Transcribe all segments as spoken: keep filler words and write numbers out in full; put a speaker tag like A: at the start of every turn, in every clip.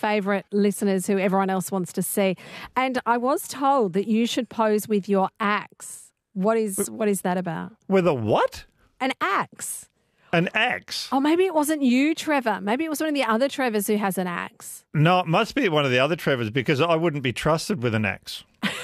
A: favourite listeners who everyone else wants to see. And I was told that you should pose with your axe. What is what is that about?
B: With a what?
A: An axe.
B: An axe?
A: Oh, maybe it wasn't you, Trevor. Maybe it was one of the other Trevors who has an axe.
B: No, it must be one of the other Trevors because I wouldn't be trusted with an axe.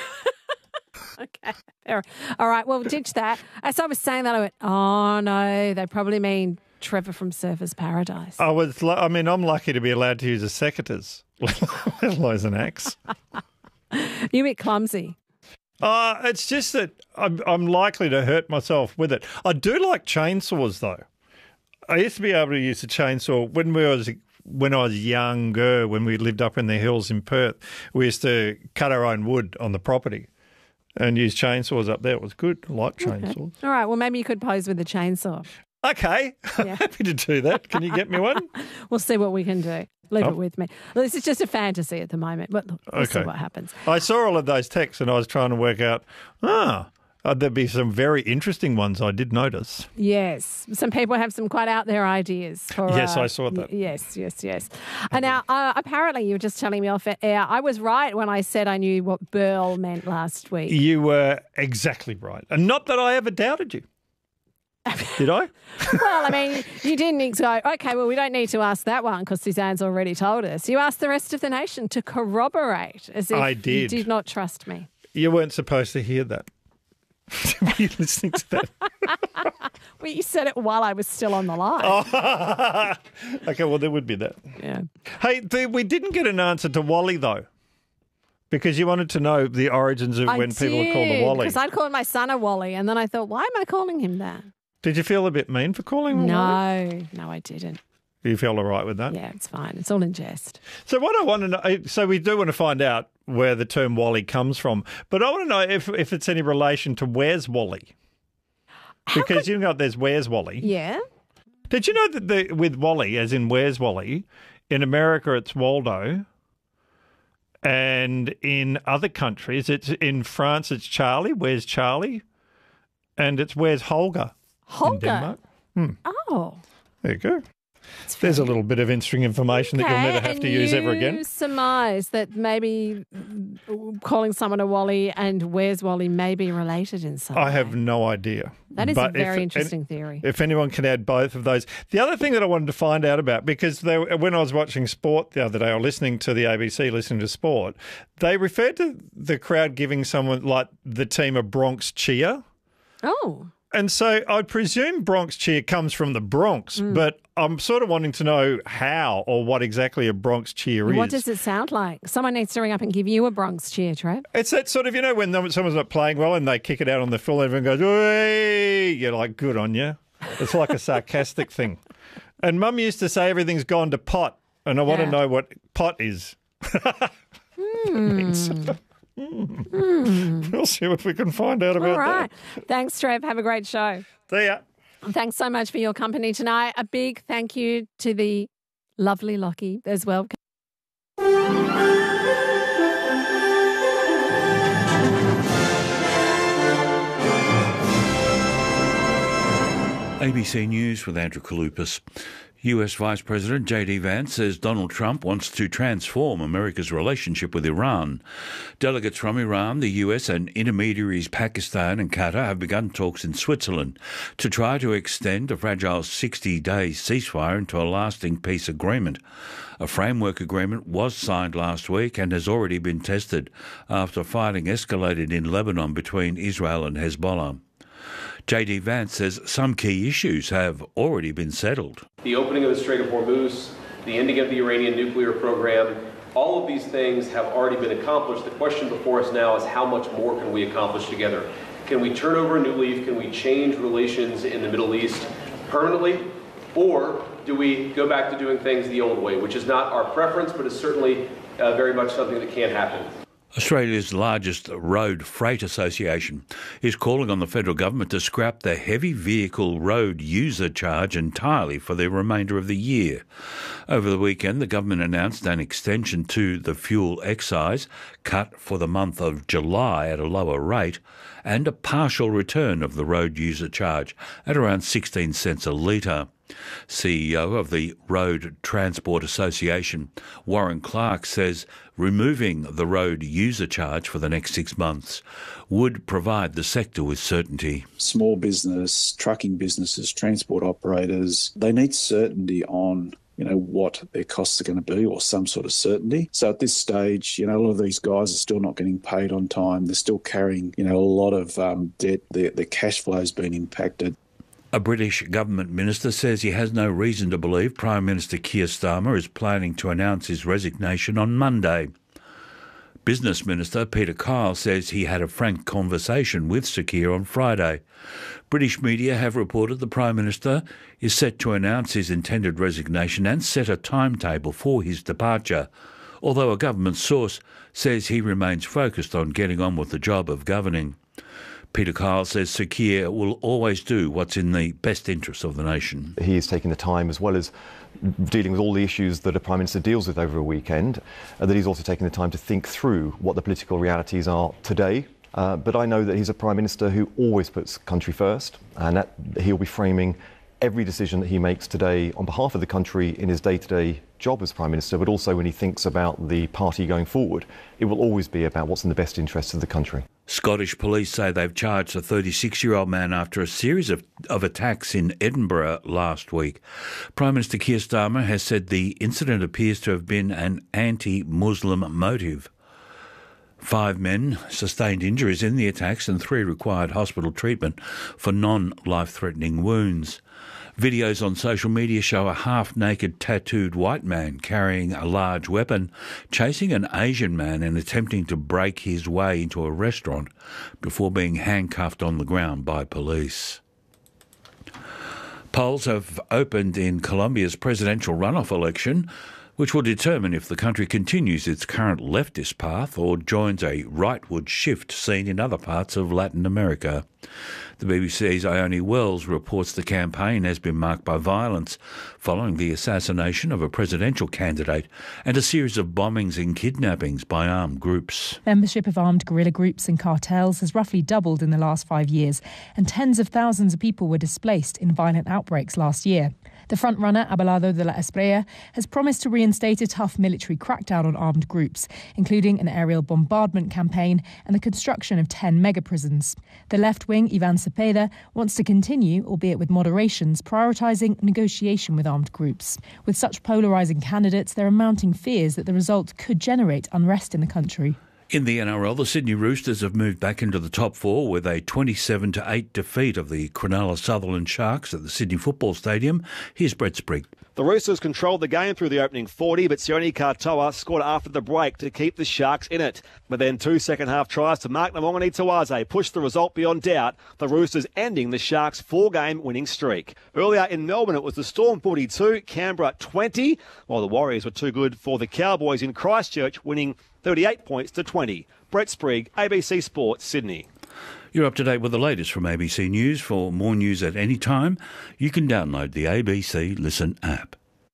A: Okay. Fair. All right. Well, ditch that. As I was saying that, I went, oh, no, they probably mean Trevor from Surfers Paradise.
B: I was. I mean, I'm lucky to be allowed to use a secateurs, let alone an axe.
A: You're a bit clumsy.
B: Uh, it's just that I'm, I'm likely to hurt myself with it. I do like chainsaws, though. I used to be able to use a chainsaw when we was when I was younger, when we lived up in the hills in Perth. We used to cut our own wood on the property and use chainsaws up there. It was good. I like chainsaws.
A: Okay. All right. Well, maybe you could pose with a chainsaw.
B: Okay. I'm
A: Yeah.
B: happy to do that. Can you get me one?
A: We'll see what we can do. Leave
B: Oh.
A: it with me. Well, this is just a fantasy at the moment, but look, we'll see
B: Okay.
A: what happens.
B: I saw all of those texts and I was trying to work out, ah, uh, there'd be some very interesting ones I did notice.
A: Yes. Some people have some quite out there ideas. For,
B: Yes,
A: uh,
B: I saw that.
A: y- Yes, yes, yes. And now, uh, apparently, you were just telling me off air. I was right when I said I knew what burl meant last week.
B: You were exactly right. And not that I ever doubted you. Did I?
A: Well, I mean, you didn't go, okay, well, we don't need to ask that one because Suzanne's already told us. You asked the rest of the nation to corroborate as if
B: I
A: you
B: did.
A: did not trust me.
B: You weren't supposed to hear that. Were you listening to that?
A: Well, you said it while I was still on the line.
B: Oh. Okay, well, there would be that.
A: Yeah.
B: Hey, the, we didn't get an answer to Wally, though, because you wanted to know the origins of when people were called a Wally.
A: Because I'd called my son a Wally, and then I thought, why am I calling him that?
B: Did you feel a bit mean for calling him a Wally?
A: No, no, I didn't.
B: Do you feel all right with that?
A: Yeah, it's fine. It's all in jest.
B: So what I want to know, so we do want to find out where the term Wally comes from, but I want to know if, if it's any relation to Where's Wally? Because you know there's Where's Wally.
A: Yeah.
B: Did you know that the, with Wally, as in Where's Wally, in America it's Waldo, and in other countries, it's in France it's Charlie, Where's Charlie, and it's Where's Holger, in
A: Holger.
B: Denmark. Hmm.
A: Oh.
B: There you go.
A: It's
B: There's a
A: very-
B: little bit of interesting information that you'll
A: Okay,
B: never have
A: and
B: to use ever
A: you
B: again.
A: surmise that maybe calling someone a Wally and Where's Wally may be related in some
B: I
A: way.
B: have no idea.
A: That is
B: But
A: a very
B: if-
A: interesting
B: and-
A: theory.
B: If anyone can add both of those. The other thing that I wanted to find out about, because they, when I was watching sport the other day or listening to the A B C, listening to sport, they referred to the crowd giving someone like the team a Bronx cheer.
A: Oh.
B: And so I presume Bronx cheer comes from the Bronx,
A: Mm.
B: but I'm sort of wanting to know how or what exactly a Bronx cheer is.
A: What does it sound like? Someone needs to ring up and give you a Bronx cheer, Trev.
B: It's that sort of, you know, when someone's not playing well and they kick it out on the field, everyone goes, "Oi!" You're like, good on you. It's like a sarcastic thing. And Mum used to say everything's gone to pot, and I want
A: Yeah.
B: to know what pot is. Thanks. We'll see what we can find out about
A: All right. Thanks, Trev. Have a great show.
B: that. See ya.
A: Thanks so much for your company tonight. A big thank you to the lovely Lockie as well.
C: A B C News with Andrew Kalupas. U S Vice President J D Vance says Donald Trump wants to transform America's relationship with Iran. Delegates from Iran, the U S and intermediaries Pakistan and Qatar have begun talks in Switzerland to try to extend a fragile sixty-day ceasefire into a lasting peace agreement. A framework agreement was signed last week and has already been tested after fighting escalated in Lebanon between Israel and Hezbollah. J D Vance says some key issues have already been settled.
D: The opening of the Strait of Hormuz, the ending of the Iranian nuclear program, all of these things have already been accomplished. The question before us now is how much more can we accomplish together? Can we turn over a new leaf? Can we change relations in the Middle East permanently? Or do we go back to doing things the old way, which is not our preference, but is certainly uh, very much something that can happen.
C: Australia's largest road freight association is calling on the federal government to scrap the heavy vehicle road user charge entirely for the remainder of the year. Over the weekend, the government announced an extension to the fuel excise, cut for the month of July at a lower rate, and a partial return of the road user charge at around sixteen cents a litre. C E O of the Road Transport Association, Warren Clark, says removing the road user charge for the next six months would provide the sector with certainty.
E: Small business, trucking businesses, transport operators, they need certainty on you know, what their costs are going to be, or some sort of certainty. So at this stage, you know, a lot of these guys are still not getting paid on time. They're still carrying, you know, a lot of um, debt. Their, their cash flow's been impacted.
C: A British government minister says he has no reason to believe Prime Minister Keir Starmer is planning to announce his resignation on Monday. Business Minister Peter Kyle says he had a frank conversation with Sir Keir on Friday. British media have reported the Prime Minister is set to announce his intended resignation and set a timetable for his departure, although a government source says he remains focused on getting on with the job of governing. Peter Kyle says Sir Keir will always do what's in the best interest of the nation.
F: He is taking the time, as well as dealing with all the issues that a Prime Minister deals with over a weekend, uh, that he's also taking the time to think through what the political realities are today. Uh, but I know that he's a Prime Minister who always puts country first, and that he'll be framing every decision that he makes today on behalf of the country in his day-to-day job as Prime Minister, but also when he thinks about the party going forward. It will always be about what's in the best interests of the country.
C: Scottish police say they've charged a thirty-six-year-old man after a series of, of attacks in Edinburgh last week. Prime Minister Keir Starmer has said the incident appears to have been an anti-Muslim motive. Five men sustained injuries in the attacks and three required hospital treatment for non-life-threatening wounds. Videos on social media show a half-naked tattooed white man carrying a large weapon, chasing an Asian man and attempting to break his way into a restaurant before being handcuffed on the ground by police. Polls have opened in Colombia's presidential runoff election, which will determine if the country continues its current leftist path or joins a rightward shift seen in other parts of Latin America. The B B C's Ione Wells reports the campaign has been marked by violence following the assassination of a presidential candidate and a series of bombings and kidnappings by armed groups.
G: Membership of armed guerrilla groups and cartels has roughly doubled in the last five years, and tens of thousands of people were displaced in violent outbreaks last year. The frontrunner, Abelardo de la Espriella, has promised to reinstate a tough military crackdown on armed groups, including an aerial bombardment campaign and the construction of ten mega-prisons. The left-wing, Ivan Cepeda, wants to continue, albeit with moderations, prioritising negotiation with armed groups. With such polarising candidates, there are mounting fears that the result could generate unrest in the country.
C: In the N R L, the Sydney Roosters have moved back into the top four with a twenty-seven to eight defeat of the Cronulla Sutherland Sharks at the Sydney Football Stadium. Here's Brett Sprigg.
H: The Roosters controlled the game through the opening forty, but Sione Katoa scored after the break to keep the Sharks in it. But then two second-half tries to Mark Namongani Tawaze pushed the result beyond doubt, the Roosters ending the Sharks' four-game winning streak. Earlier in Melbourne, it was the Storm forty-two, Canberra twenty, while the Warriors were too good for the Cowboys in Christchurch, winning thirty-eight points to twenty. Brett Sprigg, A B C Sports, Sydney.
C: You're up to date with the latest from A B C News. For more news at any time, you can download the A B C Listen app.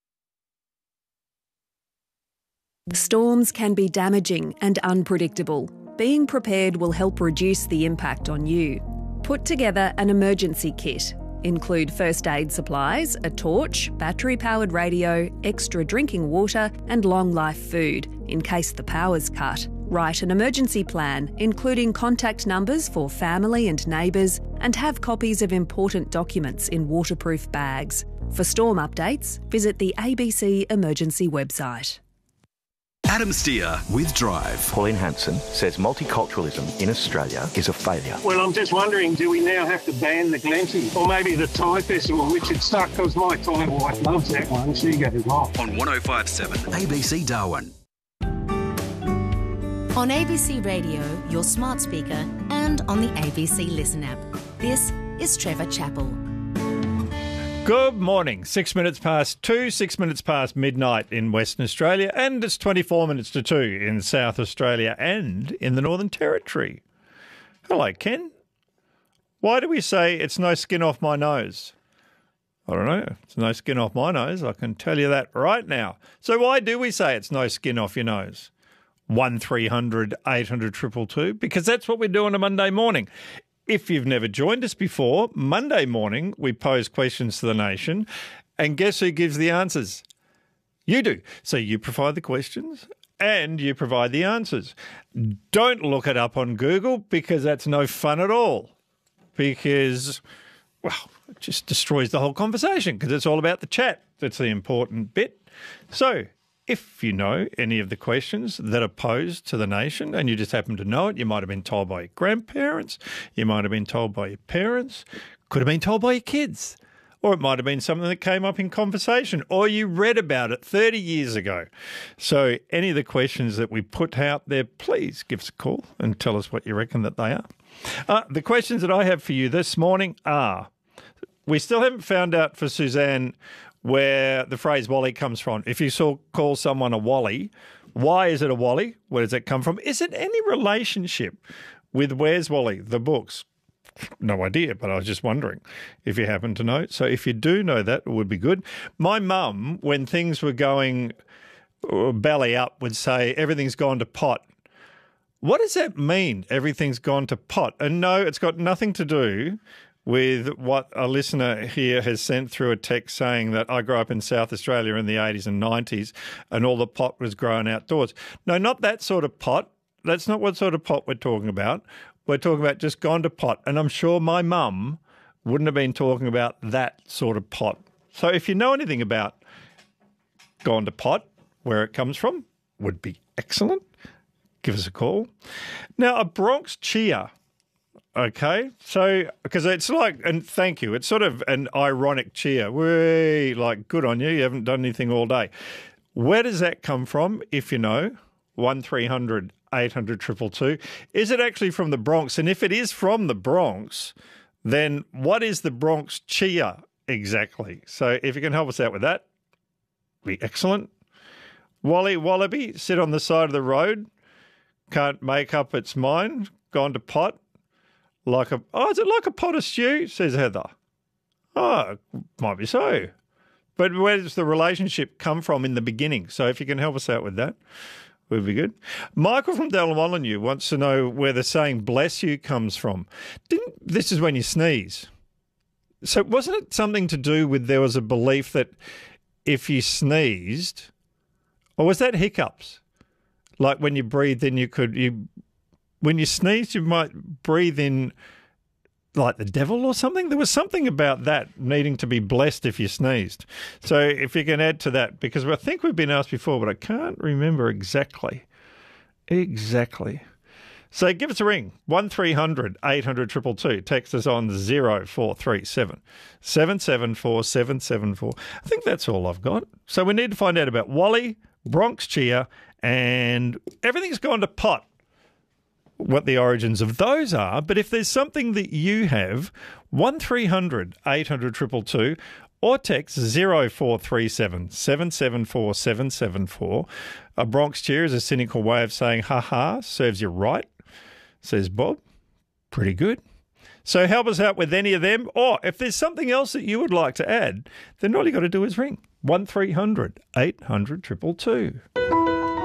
I: Storms can be damaging and unpredictable. Being prepared will help reduce the impact on you. Put together an emergency kit. Include first aid supplies, a torch, battery-powered radio, extra drinking water and long-life food in case the power's cut. Write an emergency plan, including contact numbers for family and neighbours, and have copies of important documents in waterproof bags. For storm updates, visit the A B C Emergency website.
J: Adam Steer with Drive.
K: Pauline Hanson says multiculturalism in Australia is a failure.
L: Well, I'm just wondering, do we now have to ban the Glenty or maybe the Thai Festival, which it stuck because my Thai wife loves that one. She goes off.
J: On one oh five point seven A B C Darwin.
M: On A B C Radio, your smart speaker, and on the A B C Listen app. This is Trevor Chappell.
B: Good morning. Six minutes past two, six minutes past midnight in Western Australia, and it's twenty-four minutes to two in South Australia and in the Northern Territory. Hello, Ken. Why do we say it's no skin off my nose? I don't know. It's no skin off my nose. I can tell you that right now. So why do we say it's no skin off your nose? one three hundred eight hundred two two two, because that's what we do on a Monday morning. If you've never joined us before, Monday morning we pose questions to the nation And guess who gives the answers? You do. So you provide the questions and you provide the answers. Don't look it up on Google because that's no fun at all. Because, well, it just destroys the whole conversation because it's all about the chat. That's the important bit. So if you know any of the questions that are posed to the nation and you just happen to know it, you might have been told by your grandparents, you might have been told by your parents, could have been told by your kids, or it might have been something that came up in conversation, or you read about it thirty years ago. So any of the questions that we put out there, please give us a call and tell us what you reckon that they are. Uh, the questions that I have for you this morning are, we still haven't found out for Suzanne where the phrase Wally comes from. If you saw call someone a Wally, why is it a Wally? Where does it come from? Is it any relationship with Where's Wally, the books? No idea, but I was just wondering if you happen to know. So if you do know that, it would be good. My mum, when things were going belly up, would say, everything's gone to pot. What does that mean, everything's gone to pot? And no, it's got nothing to do with what a listener here has sent through a text saying that I grew up in South Australia in the eighties and nineties and all the pot was grown outdoors. No, not that sort of pot. That's not what sort of pot we're talking about. We're talking about just gone to pot. And I'm sure my mum wouldn't have been talking about that sort of pot. So if you know anything about gone to pot, where it comes from, would be excellent. Give us a call. Now, a Bronx cheer. Okay, so because it's like, and thank you, it's sort of an ironic cheer. Way like, good on you, you haven't done anything all day. Where does that come from, if you know? one three hundred eight hundred two two two. Is it actually from the Bronx? And if it is from the Bronx, then what is the Bronx cheer exactly? So if you can help us out with that, be excellent. Wally Wallaby, sit on the side of the road, can't make up its mind, gone to pot. Like a oh, is it like a pot of stew? Says Heather. Oh, might be so. But where does the relationship come from in the beginning? So if you can help us out with that, would be good. Michael from Dallamolyneux wants to know where the saying "bless you" comes from. Didn't this is when you sneeze? So wasn't it something to do with there was a belief that if you sneezed, or was that hiccups? Like when you breathed in, you could you. When you sneezed, you might breathe in like the devil or something. There was something about that needing to be blessed if you sneezed. So if you can add to that, because I think we've been asked before, but I can't remember exactly. Exactly. So give us a ring, one three hundred eight hundred two two two. Text us on zero four three seven seven seven four seven seven four. I think that's all I've got. So we need to find out about Wally, Bronx cheer, and everything's gone to pot. What the origins of those are, but if there's something that you have, one three hundred eight hundred two two two or text zero four three seven seven seven four seven seven four. A Bronx cheer is a cynical way of saying, ha ha, serves you right, says Bob. Pretty good. So help us out with any of them, or if there's something else that you would like to add, then all you got to do is ring one three hundred eight hundred two two two.